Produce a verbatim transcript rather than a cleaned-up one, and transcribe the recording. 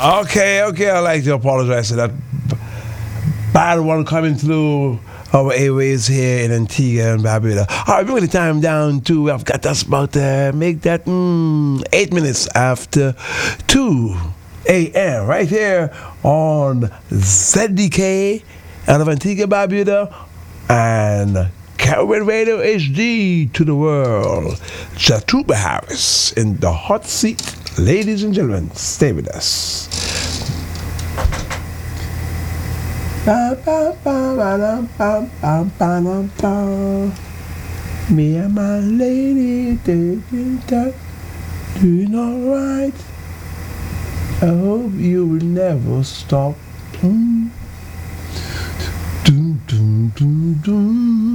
Okay, okay, I like to apologize for that bad one coming through our airways here in Antigua and Barbuda. All right, bring the time down to, I've got us about to make that mm, eight minutes after two a.m. right here on Z D K out of Antigua, Barbuda, and Caribbean Radio H D to the world. Jatuba Harris in the hot seat. Ladies and gentlemen, stay with us. Ba, ba, ba, ba, da, ba, ba, ba, da, ba. Me and my lady taking that, doing alright. I hope you will never stop. Mm. Doom, doom, doom, doom.